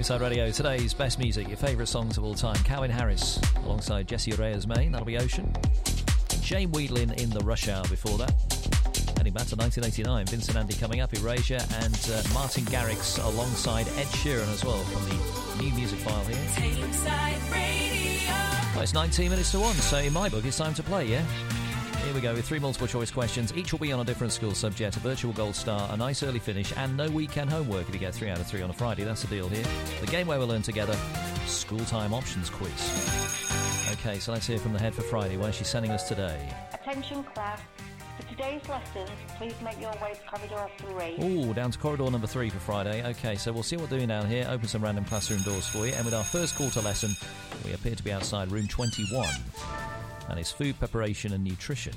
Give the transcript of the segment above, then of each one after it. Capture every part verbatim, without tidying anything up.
Tameside Radio, today's best music, your favourite songs of all time. Calvin Harris alongside Jessie Reyes Main, that'll be Ocean. Jane Wheadlin in the Rush Hour before that. Heading back to nineteen eighty-nine, Vincent Andy coming up, Erasure, and uh, Martin Garrix alongside Ed Sheeran as well from the new music file here. Tameside Radio. Well, it's nineteen minutes to one, so in my book it's time to play, yeah? Here we go with three multiple choice questions. Each will be on a different school subject, a virtual gold star, a nice early finish, and no weekend homework if you get three out of three on a Friday. That's the deal here. The game where we'll learn together, school time options quiz. Okay, so let's hear from the head for Friday. Where's she sending us today? Attention class, for today's lessons, please make your way to corridor three. Ooh, down to corridor number three for Friday. Okay, so we'll see what we're doing down here. Open some random classroom doors for you. And with our first quarter lesson, we appear to be outside room twenty-one. And it's food preparation and nutrition.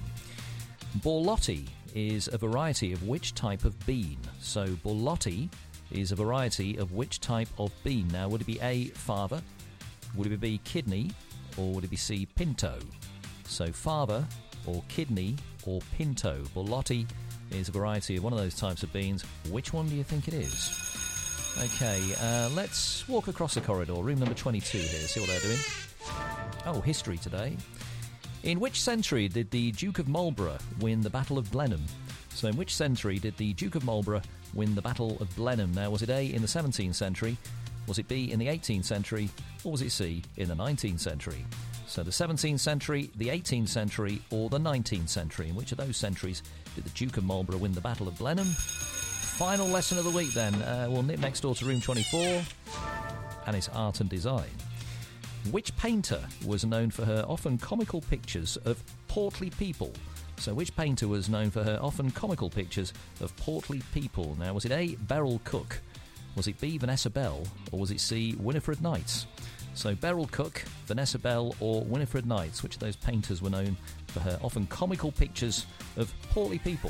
Borlotti is a variety of which type of bean? So Borlotti is a variety of which type of bean? Now, would it be A, fava? Would it be kidney? Or would it be C, pinto? So fava or kidney or pinto. Borlotti is a variety of one of those types of beans. Which one do you think it is? Okay, uh, let's walk across the corridor. Room number twenty-two here, see what they're doing. Oh, history today. In which century did the Duke of Marlborough win the Battle of Blenheim? So in which century did the Duke of Marlborough win the Battle of Blenheim? Now, was it A, in the seventeenth century? Was it B, in the eighteenth century? Or was it C, in the nineteenth century? So the seventeenth century, the eighteenth century, or the nineteenth century? In which of those centuries did the Duke of Marlborough win the Battle of Blenheim? Final lesson of the week then. Uh, we'll nip next door to room twenty-four. And it's art and design. Which painter was known for her often comical pictures of portly people? So which painter was known for her often comical pictures of portly people? Now, was it A, Beryl Cook? Was it B, Vanessa Bell? Or was it C, Winifred Knights? So Beryl Cook, Vanessa Bell, or Winifred Knights? Which of those painters were known for her often comical pictures of portly people?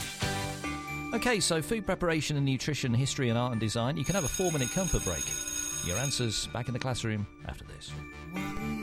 Okay, so food preparation and nutrition, history and art and design. You can have a four-minute comfort break. Your answers back in the classroom after this.